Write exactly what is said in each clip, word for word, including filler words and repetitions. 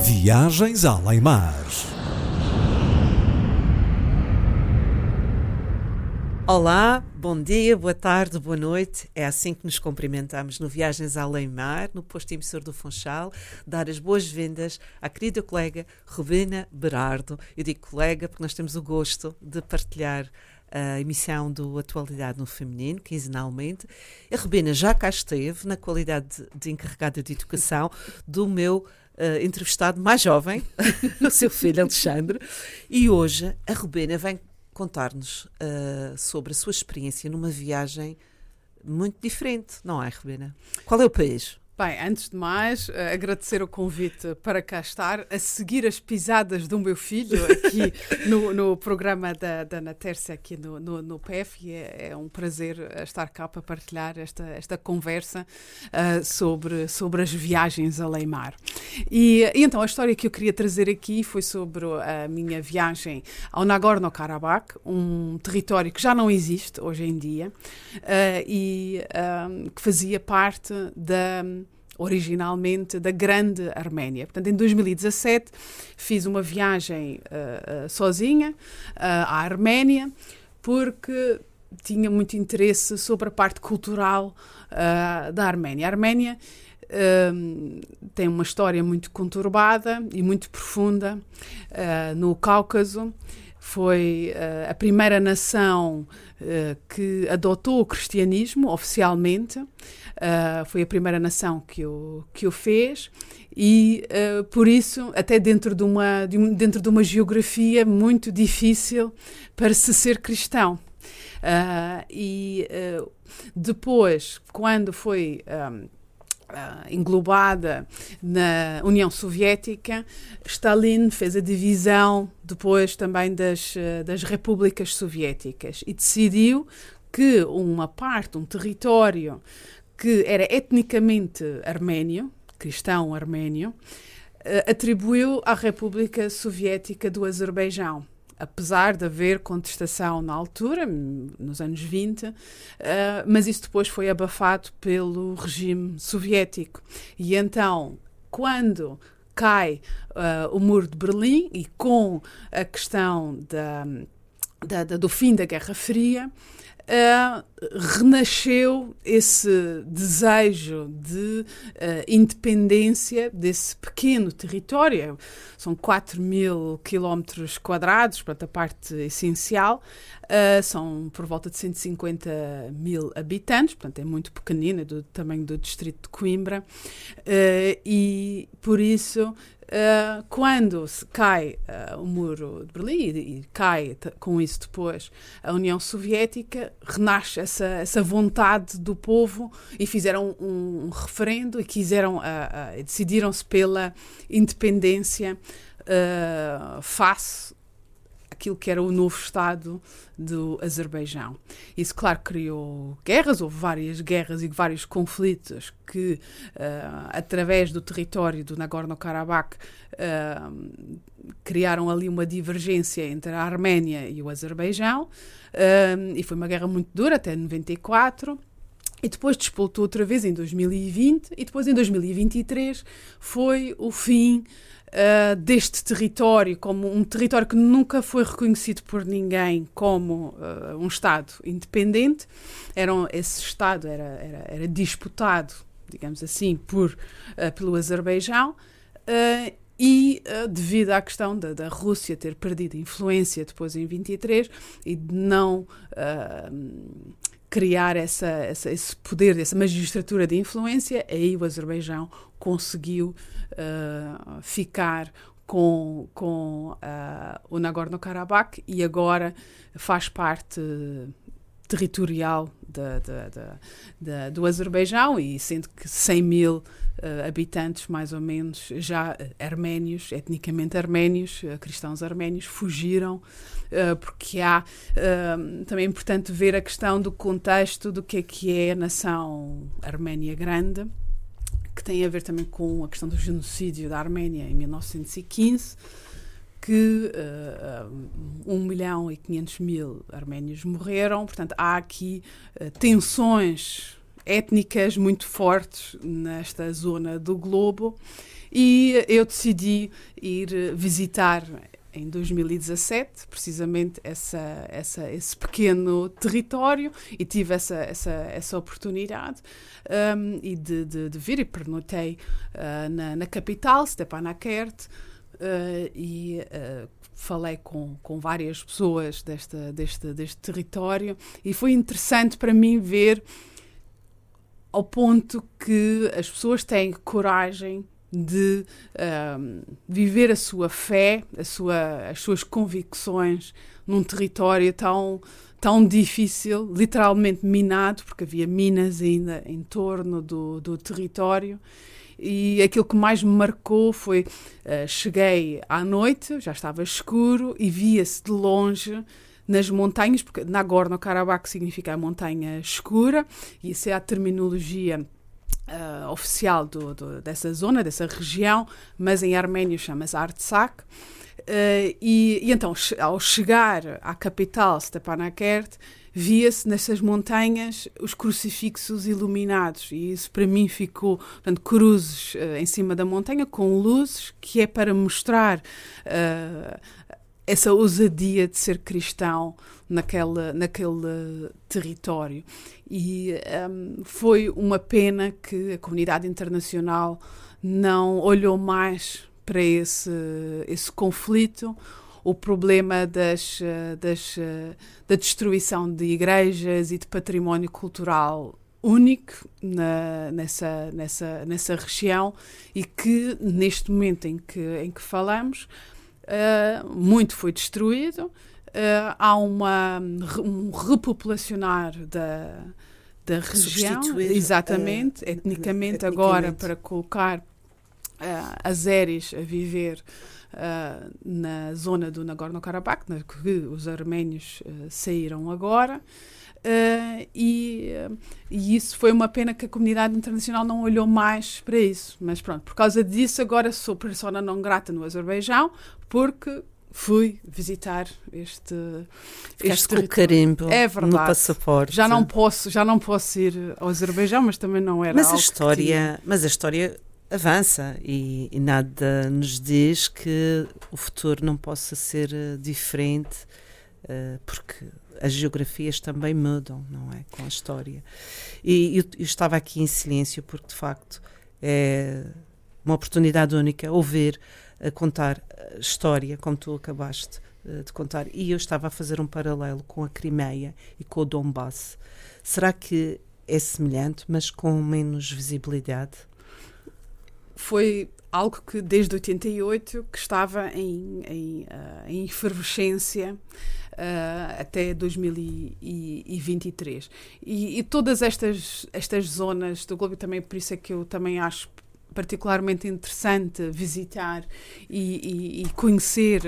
Viagens além-mar. Olá, bom dia, boa tarde, boa noite. É assim que nos cumprimentamos no Viagens Além-Mar, no posto emissor do Funchal. Dar as boas-vindas à querida colega Rubina Berardo. Eu digo colega porque nós temos o gosto de partilhar a emissão do Atualidade no Feminino, quinzenalmente. A Rubina já cá esteve na qualidade de, de encarregada de educação do meu Uh, entrevistado mais jovem, o seu filho Alexandre, e hoje a Rubina vem contar-nos uh, sobre a sua experiência numa viagem muito diferente, não é, Rubina? Qual é o país? Bem, antes de mais, uh, agradecer o convite para cá estar, a seguir as pisadas do meu filho aqui no, no programa da, da Ana Tércia, aqui no, no, no P F, e é, é um prazer estar cá para partilhar esta, esta conversa uh, sobre, sobre as viagens além-mar. E, e então, a história que eu queria trazer aqui foi sobre a minha viagem ao Nagorno-Karabakh, um território que já não existe hoje em dia, uh, e uh, que fazia parte da... originalmente da Grande Arménia. Portanto, em dois mil e dezassete fiz uma viagem uh, uh, sozinha uh, à Arménia, porque tinha muito interesse sobre a parte cultural uh, da Arménia. A Arménia uh, tem uma história muito conturbada e muito profunda uh, no Cáucaso. Foi uh, a primeira nação uh, que adotou o cristianismo oficialmente. Uh, foi a primeira nação que o, que o fez e, uh, por isso, até dentro de, uma, de um, dentro de uma geografia muito difícil para se ser cristão. Uh, e uh, depois, quando foi... Um, Uh, englobada na União Soviética, Stalin fez a divisão depois também das, uh, das repúblicas soviéticas e decidiu que uma parte, um território que era etnicamente arménio, cristão arménio, uh, atribuiu à República Soviética do Azerbaijão. Apesar de haver contestação na altura, nos anos vinte, uh, mas isso depois foi abafado pelo regime soviético. E então, quando cai uh, o Muro de Berlim e com a questão da, da, da, do fim da Guerra Fria, Uh, renasceu esse desejo de uh, independência desse pequeno território. São quatro mil quilómetros quadrados, portanto, a parte essencial. Uh, são por volta de cento e cinquenta mil habitantes, portanto, é muito pequenino, é do tamanho do distrito de Coimbra. Uh, e, por isso... Uh, quando se cai uh, o Muro de Berlim e, e cai t- com isso depois a União Soviética, renasce essa, essa vontade do povo e fizeram um, um referendo e quiseram, uh, uh, decidiram-se pela independência uh, face aquilo que era o novo Estado do Azerbaijão. Isso, claro, criou guerras, houve várias guerras e vários conflitos que, uh, através do território do Nagorno-Karabakh, uh, criaram ali uma divergência entre a Arménia e o Azerbaijão, uh, e foi uma guerra muito dura, até noventa e quatro, e depois despoltou outra vez em dois mil e vinte, e depois em dois mil e vinte e três foi o fim Uh, deste território, como um território que nunca foi reconhecido por ninguém como uh, um Estado independente. Era, esse Estado era, era, era disputado, digamos assim, por, uh, pelo Azerbaijão, uh, e uh, devido à questão da, da Rússia ter perdido influência depois em vinte e três e de não... Uh, criar essa, essa, esse poder, essa magistratura de influência, aí o Azerbaijão conseguiu uh, ficar com, com uh, o Nagorno-Karabakh e agora faz parte territorial da, da, da, da, do Azerbaijão, e sendo que cem mil uh, habitantes, mais ou menos, já uh, arménios, etnicamente arménios, uh, cristãos arménios, fugiram, uh, porque há uh, também é importante ver a questão do contexto do que é que é a nação Arménia Grande, que tem a ver também com a questão do genocídio da Arménia em mil novecentos e quinze, que uh, um milhão e quinhentos mil arménios morreram. Portanto, há aqui uh, tensões étnicas muito fortes nesta zona do globo E eu decidi ir visitar em dois mil e dezassete, precisamente essa, essa, esse pequeno território, e tive essa, essa, essa oportunidade um, e de, de, de vir, e pernoitei uh, na, na capital, Stepanakert, uh, e uh, falei com, com várias pessoas desta, deste, deste território, e foi interessante para mim ver ao ponto que as pessoas têm coragem de um, viver a sua fé, a sua, as suas convicções num território tão, tão difícil, literalmente minado, porque havia minas ainda em torno do, do território. E aquilo que mais me marcou foi, uh, cheguei à noite, já estava escuro, e via-se de longe nas montanhas, porque Nagorno-Karabakh significa a montanha escura, e isso é a terminologia Uh, oficial do, do, dessa zona, dessa região, mas em arménio chama-se Artsakh. Uh, e, e então, ao chegar à capital, Stepanakert, via-se nessas montanhas os crucifixos iluminados, e isso para mim ficou, portanto, cruzes uh, em cima da montanha com luzes, que é para mostrar uh, essa ousadia de ser cristão naquele, naquele território. E um, foi uma pena que a comunidade internacional não olhou mais para esse, esse conflito, o problema das, das, da destruição de igrejas e de património cultural único na, nessa, nessa, nessa região, e que neste momento em que, em que falamos, Uh, muito foi destruído, uh, há uma, um repopulacionar da, da região, exatamente, uh, etnicamente, agora para colocar uh, azeris a viver uh, na zona do Nagorno-Karabakh, na que os arménios uh, saíram agora. Uh, e, uh, e isso foi uma pena que a comunidade internacional não olhou mais para isso, mas pronto, por causa disso agora sou persona não grata no Azerbaijão, porque fui visitar este este com o carimbo é verdade, no passaporte. Já não posso, já não posso ir ao Azerbaijão, mas também não era mas algo a história, mas a história avança, e, e nada nos diz que o futuro não possa ser uh, diferente, uh, porque as geografias também mudam, não é? Com a história. E eu, eu estava aqui em silêncio porque, de facto, é uma oportunidade única ouvir a contar a história, como tu acabaste uh, de contar. E eu estava a fazer um paralelo com a Crimeia e com o Donbass. Será que é semelhante, mas com menos visibilidade? Foi algo que desde oitenta e oito que estava em, em, uh, em efervescência uh, até dois mil e vinte e três. E, e todas estas, estas zonas do globo, também por isso é que eu também acho particularmente interessante visitar e, e, e conhecer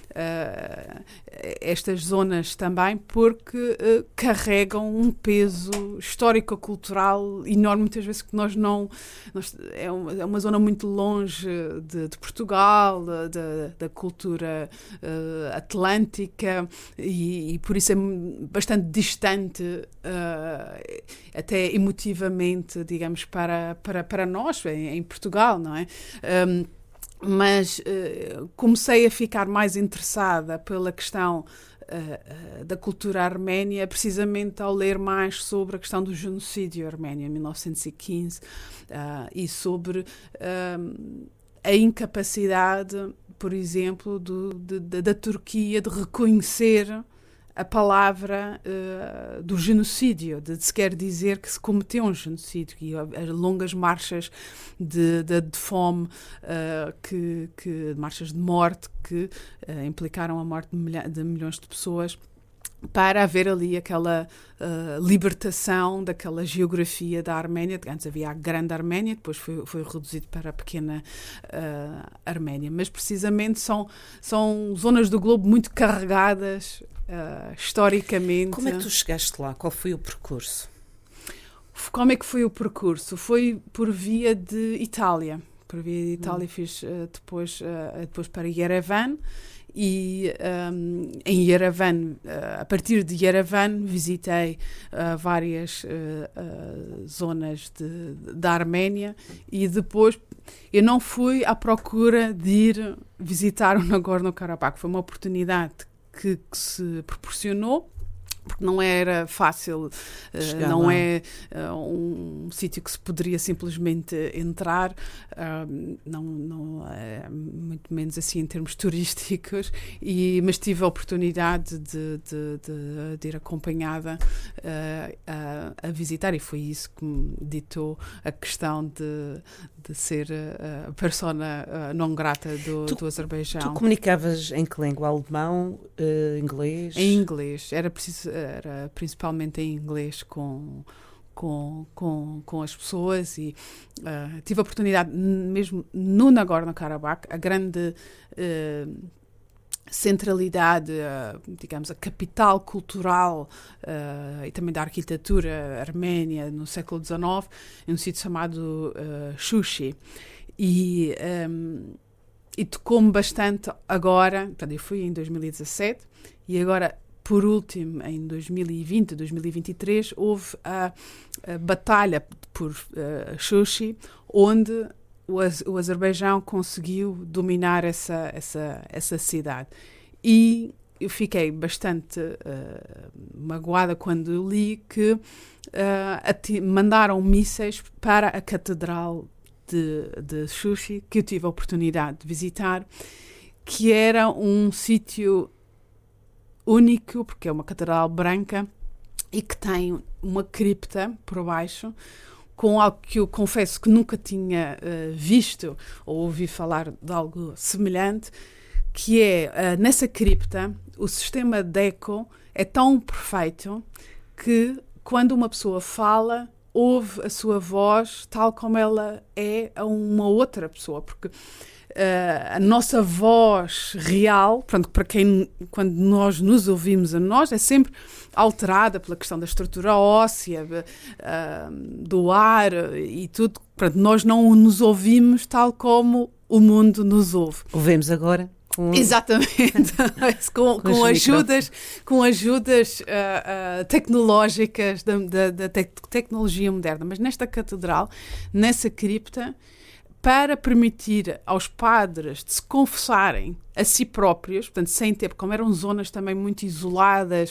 uh, estas zonas também, porque uh, carregam um peso histórico-cultural enorme, muitas vezes que nós não... Nós, é, uma, é uma zona muito longe de, de Portugal, de, da cultura uh, atlântica, e, e por isso é bastante distante, uh, até emotivamente, digamos, para, para, para nós, em, em Portugal, não é? Um, mas uh, comecei a ficar mais interessada pela questão uh, uh, da cultura arménia, precisamente ao ler mais sobre a questão do genocídio arménio em mil novecentos e quinze, uh, e sobre uh, a incapacidade, por exemplo, do, de, de, da Turquia de reconhecer a palavra uh, do genocídio, de sequer dizer que se cometeu um genocídio, e as longas marchas de, de, de fome, uh, que, que, marchas de morte que uh, implicaram a morte de, milha, de milhões de pessoas, para haver ali aquela uh, libertação daquela geografia da Arménia. Antes havia a Grande Arménia, depois foi, foi reduzido para a Pequena uh, Arménia. Mas precisamente são, são zonas do globo muito carregadas uh, historicamente. Como é que tu chegaste lá? Qual foi o percurso? Como é que foi o percurso? Foi por via de Itália. Por via de Itália hum. fiz uh, depois, uh, depois para Yerevan. E um, em Yerevan, uh, a partir de Yerevan, visitei uh, várias uh, uh, zonas de, da Arménia, e depois eu não fui à procura de ir visitar o Nagorno-Karabakh. Foi uma oportunidade que, que se proporcionou, porque não era fácil, uh, não lá. é uh, um sítio que se poderia simplesmente entrar, uh, não, não é muito menos assim em termos turísticos, e, mas tive a oportunidade de, de, de, de ir acompanhada uh, a, a visitar, e foi isso que me ditou a questão de, de ser a persona uh, não grata do, tu, do Azerbaijão. Tu comunicavas em que língua? Alemão, uh, inglês? Em inglês, era preciso... era principalmente em inglês com, com, com, com as pessoas, e uh, tive a oportunidade, mesmo no Nagorno-Karabakh, a grande uh, centralidade, uh, digamos, a capital cultural uh, e também da arquitetura arménia no século dezenove, em um sítio chamado uh, Shushi. E... Um, e tocou-me bastante agora, portanto, eu fui em dois mil e dezassete, e agora... Por último, em dois mil e vinte, dois mil e vinte e três, houve a, a batalha por uh, Shushi, onde o, Az- o Azerbaijão conseguiu dominar essa, essa, essa cidade. E eu fiquei bastante uh, magoada quando li que uh, ati- mandaram mísseis para a Catedral de, de Shushi, que eu tive a oportunidade de visitar, que era um sítio único, porque é uma catedral branca e que tem uma cripta por baixo, com algo que eu confesso que nunca tinha uh, visto ou ouvi falar de algo semelhante, que é, uh, nessa cripta, o sistema de eco é tão perfeito que quando uma pessoa fala, ouve a sua voz tal como ela é a uma outra pessoa, porque Uh, a nossa voz real, portanto, para quem, quando nós nos ouvimos a nós, é sempre alterada pela questão da estrutura óssea, uh, do ar e tudo. Portanto, nós não nos ouvimos tal como o mundo nos ouve. Ouvimos agora? Com... Exatamente, com, com, ajudas, com ajudas uh, uh, tecnológicas da, da, da te- tecnologia moderna. Mas nesta catedral, nessa cripta, para permitir aos padres de se confessarem a si próprios, portanto, sem ter, como eram zonas também muito isoladas,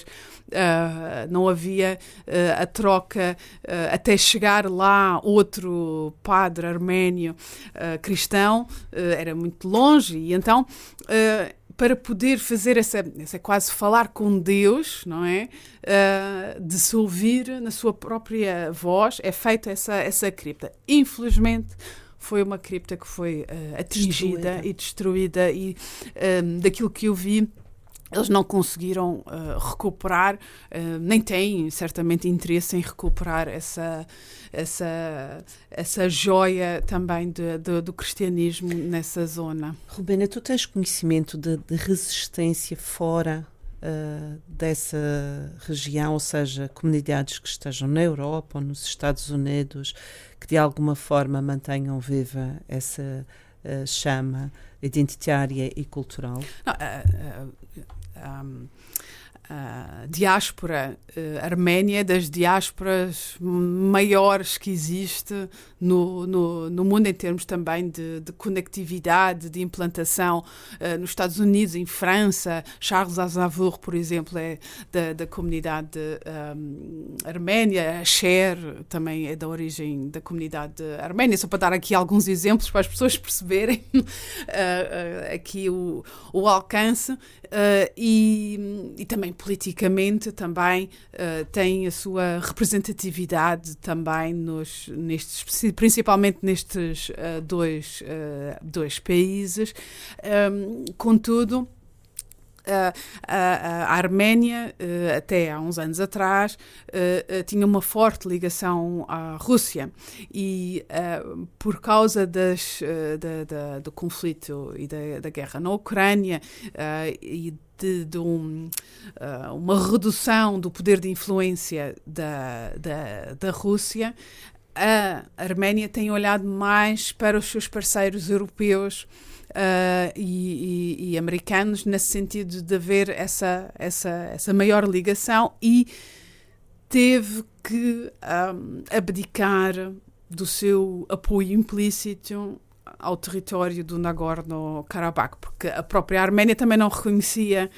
uh, não havia uh, a troca uh, até chegar lá outro padre arménio uh, cristão, uh, era muito longe, e então... Uh, para poder fazer essa, essa quase falar com Deus, não é? Uh, de se ouvir na sua própria voz, é feita essa, essa cripta. Infelizmente, foi uma cripta que foi uh, atingida destruída. e destruída, e um, daquilo que eu vi, eles não conseguiram uh, recuperar, uh, nem têm certamente interesse em recuperar essa, essa, essa joia também de, de, do cristianismo nessa zona. Rubena, tu tens conhecimento de, de resistência fora uh, dessa região, ou seja, comunidades que estejam na Europa ou nos Estados Unidos, que de alguma forma mantenham viva essa uh, chama identitária e cultural? Não, uh, uh, um, a diáspora uh, arménia é das diásporas maiores que existe no, no, no mundo, em termos também de, de conectividade, de implantação uh, nos Estados Unidos, em França. Charles Aznavour, por exemplo, é da, da comunidade um, arménia. A Cher também é da origem da comunidade arménia. Só para dar aqui alguns exemplos para as pessoas perceberem uh, uh, aqui o, o alcance, uh, e, e também politicamente também uh, tem a sua representatividade também nos, nestes, principalmente nestes uh, dois, uh, dois países. Um, contudo, Uh, a, a Arménia, uh, até há uns anos atrás, uh, uh, tinha uma forte ligação à Rússia, e uh, por causa das, uh, da, da, do conflito e da, da guerra na Ucrânia, uh, e de, de um, uh, uma redução do poder de influência da, da, da Rússia, a Arménia tem olhado mais para os seus parceiros europeus Uh, e, e, e americanos, nesse sentido de haver essa, essa, essa maior ligação, e teve que um, abdicar do seu apoio implícito ao território do Nagorno-Karabakh, porque a própria Arménia também não reconhecia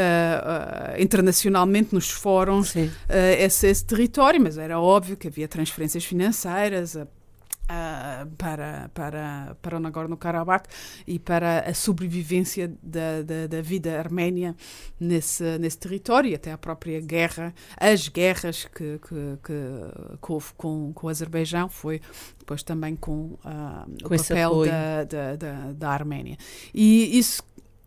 uh, uh, internacionalmente nos fóruns uh, esse, esse território, mas era óbvio que havia transferências financeiras uh, Uh, para, para, para o Nagorno-Karabakh e para a sobrevivência da, da, da vida arménia nesse, nesse território, e até a própria guerra, as guerras que, que, que, que houve com, com o Azerbaijão, foi depois também com, uh, com o papel da, da, da, da Arménia. E isso,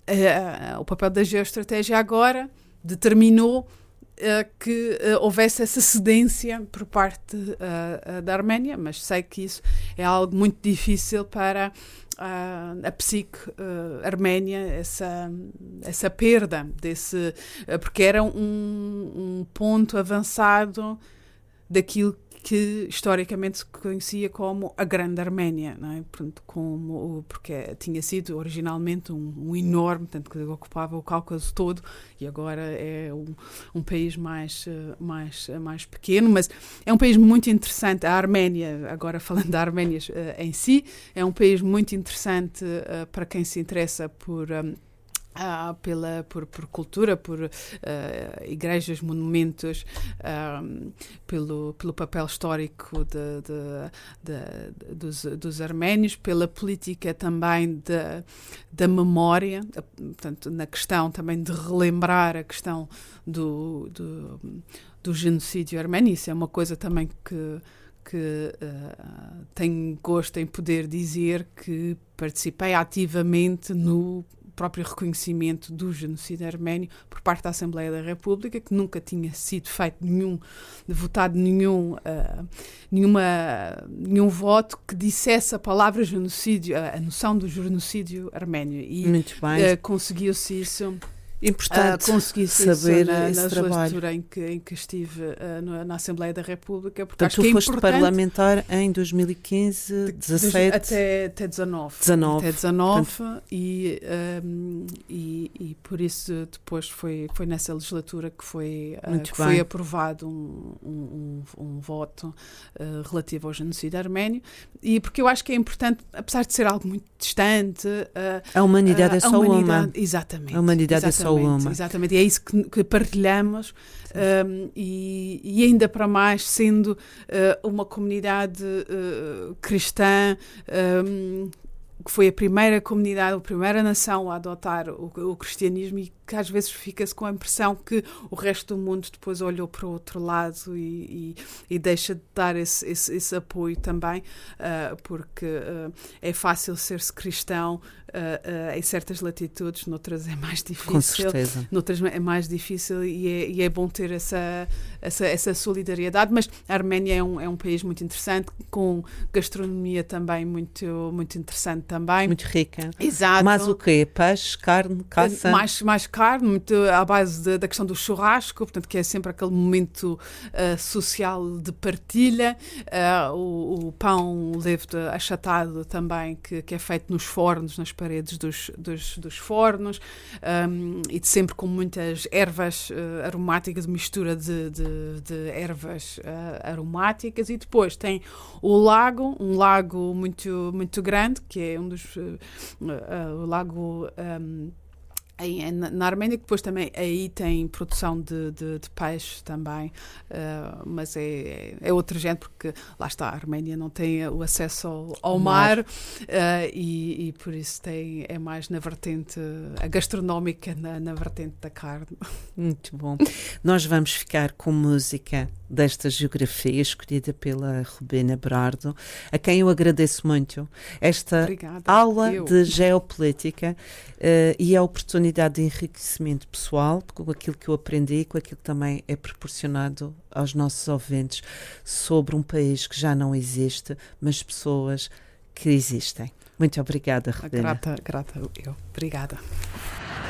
uh, o papel da geoestratégia agora determinou Uh, que uh, houvesse essa cedência por parte uh, uh, da Arménia, mas sei que isso é algo muito difícil para uh, a psique uh, arménia, essa, essa perda desse, uh, porque era um, um ponto avançado daquilo que historicamente se conhecia como a Grande Arménia, não é? Portanto, como, porque tinha sido originalmente um, um enorme, tanto que ocupava o Cáucaso todo, e agora é um, um país mais, mais, mais pequeno, mas é um país muito interessante. A Arménia, agora falando da Arménia uh, em si, é um país muito interessante uh, para quem se interessa por... Um, Ah, pela, por, por cultura, por uh, igrejas, monumentos, um, pelo, pelo papel histórico de, de, de, dos, dos arménios, pela política também de, da memória, portanto, na questão também de relembrar a questão do, do, do genocídio arménio. Isso é uma coisa também que que uh, tenho gosto em poder dizer que participei ativamente no próprio reconhecimento do genocídio arménio por parte da Assembleia da República, que nunca tinha sido feito nenhum, votado nenhum, uh, nenhuma, nenhum voto que dissesse a palavra genocídio, a, a noção do genocídio arménio. E muito bem. Uh, conseguiu-se isso. Importante uh, consegui saber na, esse na trabalho. legislatura em que, em que estive uh, no, na Assembleia da República. Porque Portanto, acho tu que é foste importante, parlamentar em dois mil e quinze, dezassete... Até, até dezanove. dezanove. Até dezanove, Portanto, e, um, e, e por isso depois foi, foi nessa legislatura que foi, uh, que foi aprovado um, um, um, um voto uh, relativo ao genocídio arménio, e porque eu acho que é importante, apesar de ser algo muito distante... Uh, a humanidade uh, é só humanidade, uma. Exatamente. A humanidade exatamente, é só uma. Exatamente, e é isso que, que partilhamos, um, e, e ainda para mais sendo uh, uma comunidade uh, cristã, um, que foi a primeira comunidade, a primeira nação a adotar o, o cristianismo, e que às vezes fica-se com a impressão que o resto do mundo depois olhou para o outro lado e, e, e deixa de dar esse, esse, esse apoio também, uh, porque uh, é fácil ser-se cristão uh, uh, em certas latitudes, noutras é mais difícil. Com certeza. Noutras é mais difícil, e é, e é bom ter essa, essa, essa solidariedade, mas a Arménia é um, é um país muito interessante, com gastronomia também muito, muito interessante também. Muito rica. Exato. Mas o quê? Peixe, carne, caça? Mais, mais carne, muito à base de, da questão do churrasco, portanto, que é sempre aquele momento uh, social de partilha. Uh, o, o pão leve achatado também, que, que é feito nos fornos, nas paredes dos, dos, dos fornos, um, e de sempre com muitas ervas uh, aromáticas, mistura de, de, de ervas uh, aromáticas. E depois tem o lago, um lago muito, muito grande, que é um dos... Uh, uh, o lago... Um, Em, na Arménia, que depois também aí tem produção de, de, de peixe também, uh, mas é, é outro género, porque lá está, a Arménia não tem o acesso ao, ao mar, mar. Uh, e, e por isso tem, é mais na vertente a gastronómica, na, na vertente da carne. Muito bom. Nós vamos ficar com música desta geografia escolhida pela Rubina Berardo, a quem eu agradeço muito esta Obrigada. aula eu. de geopolítica uh, e a oportunidade de enriquecimento pessoal com aquilo que eu aprendi e com aquilo que também é proporcionado aos nossos ouvintes sobre um país que já não existe, mas pessoas que existem. Muito obrigada, Rubina. Grata, grata eu. Obrigada.